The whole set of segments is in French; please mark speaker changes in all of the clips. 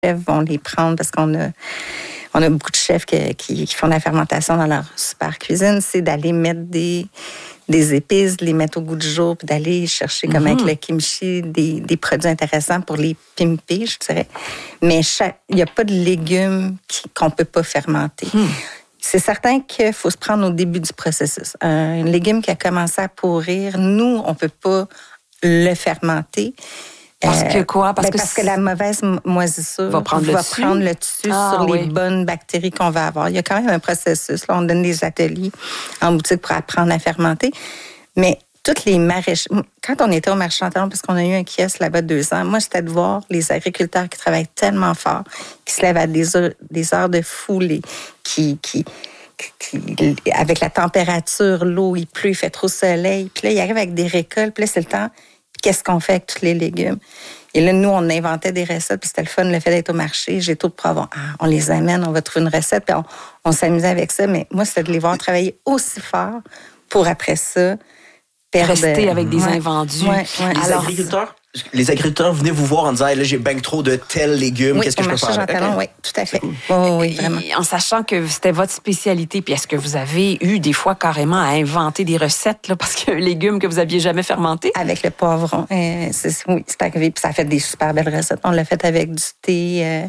Speaker 1: vont les prendre parce qu'on a beaucoup de chefs qui font de la fermentation dans leur super cuisine, c'est d'aller mettre des épices, de les mettre au goût du jour, puis d'aller chercher, comme avec le kimchi, des produits intéressants pour les pimper, je dirais. Mais il n'y a pas de légumes qu'on ne peut pas fermenter. C'est certain qu'il faut se prendre au début du processus. Un légume qui a commencé à pourrir, nous, on ne peut pas le fermenter.
Speaker 2: Parce que quoi?
Speaker 1: Parce que la mauvaise moisissure va prendre le dessus sur les bonnes bactéries qu'on va avoir. Il y a quand même un processus. Là, on donne des ateliers en boutique pour apprendre à fermenter. Mais toutes les maraîchers... Quand on était au marché Chantalon, parce qu'on a eu un kiosque là-bas 2 ans, moi, c'était de voir les agriculteurs qui travaillent tellement fort, qui se lèvent à des heures de foulée, qui avec la température, l'eau, il pleut, il fait trop soleil. Puis là, ils arrivent avec des récoltes. Puis là, c'est le temps. Puis qu'est-ce qu'on fait avec tous les légumes? Et là, nous, on inventait des recettes. Puis c'était le fun, le fait d'être au marché. J'ai tout de poivrons. On les amène, on va trouver une recette. Puis on s'amusait avec ça. Mais moi, c'était de les voir travailler aussi fort pour, après ça,
Speaker 2: rester avec des invendus.
Speaker 3: Alors, les agriculteurs venaient vous voir en disant, là, j'ai bien trop de tels légumes, qu'est-ce que je peux faire?
Speaker 1: Oui, tout à fait. Cool. Oui, vraiment.
Speaker 2: En sachant que c'était votre spécialité, puis est-ce que vous avez eu des fois carrément à inventer des recettes, là, parce qu'il y a un légume que vous aviez jamais fermenté?
Speaker 1: Avec le poivron. C'est arrivé, puis ça a fait des super belles recettes. On l'a fait avec du thé.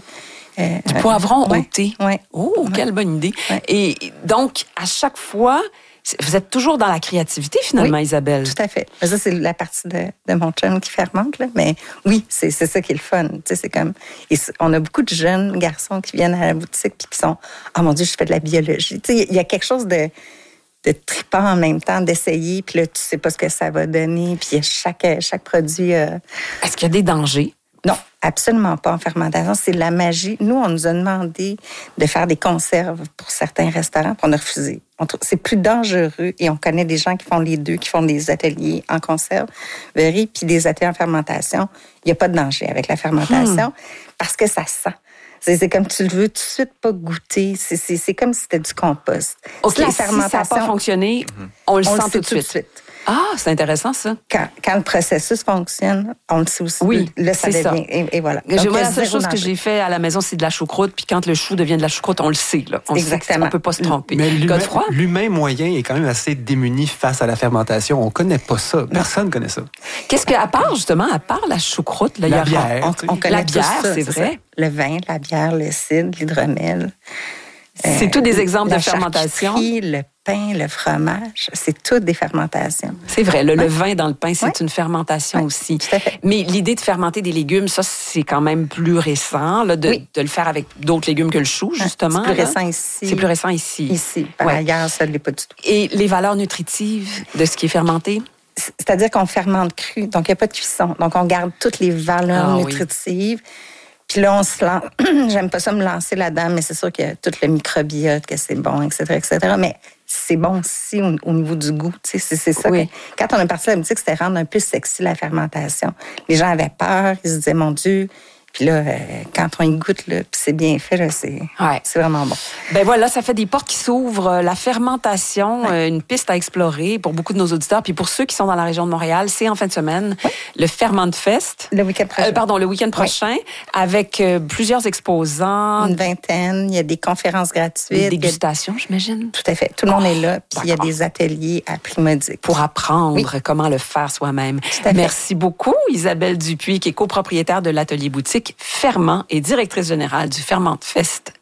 Speaker 2: Du poivron au thé?
Speaker 1: Oui.
Speaker 2: Oh, quelle bonne idée. Ouais. Et donc, à chaque fois... Vous êtes toujours dans la créativité, finalement, Isabelle.
Speaker 1: Tout à fait. Ça, c'est la partie de mon chum qui fermente, là. Mais oui, c'est ça qui est le fun. C'est comme... on a beaucoup de jeunes garçons qui viennent à la boutique et qui sont « Oh mon Dieu, je fais de la biologie. » Il y a quelque chose de trippant en même temps, d'essayer, puis là, tu sais pas ce que ça va donner, puis chaque produit...
Speaker 2: Est-ce qu'il y a des dangers?
Speaker 1: Non, absolument pas en fermentation. C'est la magie. Nous, on nous a demandé de faire des conserves pour certains restaurants, puis on a refusé. C'est plus dangereux et on connaît des gens qui font les deux, qui font des ateliers en conserverie puis des ateliers en fermentation. Il n'y a pas de danger avec la fermentation parce que ça sent. C'est comme tu le veux tout de suite pas goûter. C'est comme si c'était du compost.
Speaker 2: OK, si ça n'a pas fonctionné, on le sent tout de suite. Ah, c'est intéressant, ça.
Speaker 1: Quand le processus fonctionne, on le sait aussi.
Speaker 2: Oui,
Speaker 1: là, ça devient. Et voilà. Donc,
Speaker 2: la seule chose que j'ai fait à la maison, c'est de la choucroute. Puis quand le chou devient de la choucroute, on le sait. Là.
Speaker 1: Exactement.
Speaker 2: On ne peut pas se tromper.
Speaker 4: Mais l'humain moyen est quand même assez démuni face à la fermentation. On ne connaît pas ça. Personne ne connaît ça.
Speaker 2: Qu'est-ce que, à part la choucroute, là,
Speaker 4: la bière.
Speaker 1: On connaît
Speaker 2: la bière,
Speaker 1: ça,
Speaker 2: c'est vrai.
Speaker 1: Le vin, la bière, le cidre, l'hydromel.
Speaker 2: C'est tous des exemples de fermentation.
Speaker 1: Le pain, le fromage, c'est toutes des fermentations.
Speaker 2: C'est vrai, le vin dans le pain, c'est une fermentation aussi.
Speaker 1: Tout à fait.
Speaker 2: Mais l'idée de fermenter des légumes, ça, c'est quand même plus récent, là, de le faire avec d'autres légumes que le chou, justement.
Speaker 1: C'est plus récent ici.
Speaker 2: C'est plus récent ici.
Speaker 1: Ici. Par ailleurs, ça ne l'est pas du tout.
Speaker 2: Et les valeurs nutritives de ce qui est fermenté?
Speaker 1: C'est-à-dire qu'on fermente cru, donc il n'y a pas de cuisson. Donc, on garde toutes les valeurs nutritives. Puis là, j'aime pas ça me lancer là-dedans, mais c'est sûr qu'il y a tout le microbiote, que c'est bon, etc., etc. Mais c'est bon aussi au niveau du goût. C'est ça.
Speaker 2: Oui.
Speaker 1: Quand on est parti à la boutique, c'était rendre un peu sexy la fermentation. Les gens avaient peur, ils se disaient, mon Dieu. Puis là, quand on y goûte, là, puis c'est bien fait, là, c'est vraiment bon.
Speaker 2: Ben voilà, ça fait des portes qui s'ouvrent. La fermentation, une piste à explorer pour beaucoup de nos auditeurs. Puis pour ceux qui sont dans la région de Montréal, c'est en fin de semaine, le Ferment Fest.
Speaker 1: Le week-end prochain.
Speaker 2: Le week-end prochain, avec plusieurs exposants.
Speaker 1: Une vingtaine. Il y a des conférences gratuites.
Speaker 2: Des dégustations, j'imagine.
Speaker 1: Tout à fait. Tout le monde est là. Puis il y a des ateliers à prix modique.
Speaker 2: Pour apprendre comment le faire soi-même. Merci beaucoup, Isabelle Dupuis, qui est copropriétaire de l'atelier boutique Ferment et directrice générale du Ferment Fest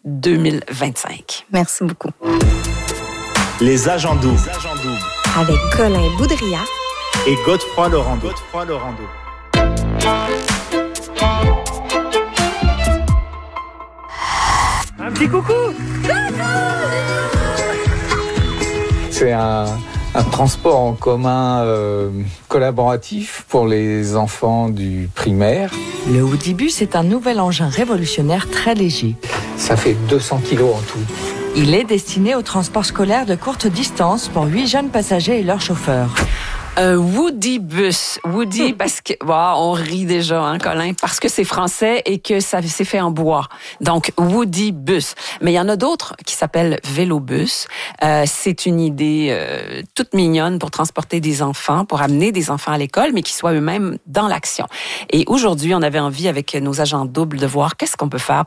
Speaker 2: 2025.
Speaker 1: Merci beaucoup.
Speaker 5: Les agents doubles.
Speaker 6: Avec Colin Boudria
Speaker 5: et Godefroy Laurando.
Speaker 7: Un petit coucou.
Speaker 8: C'est un transport en commun collaboratif pour les enfants du primaire.
Speaker 9: Le Woodibus est un nouvel engin révolutionnaire très léger.
Speaker 8: Ça fait 200 kilos en tout.
Speaker 9: Il est destiné au transport scolaire de courte distance pour 8 jeunes passagers et leurs chauffeurs.
Speaker 2: Un Woodibus. Woody, parce que, on rit déjà, hein, Colin, parce que c'est français et que ça s'est fait en bois. Donc, Woodibus. Mais il y en a d'autres qui s'appellent Vélobus. C'est une idée toute mignonne pour transporter des enfants, pour amener des enfants à l'école, mais qui soient eux-mêmes dans l'action. Et aujourd'hui, on avait envie, avec nos agents doubles, de voir qu'est-ce qu'on peut faire